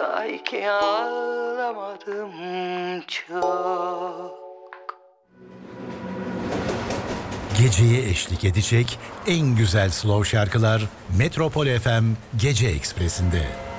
Say ki ağlamadım çok. Geceye eşlik edecek en güzel slow şarkılar Metropol FM Gece Ekspresi'nde.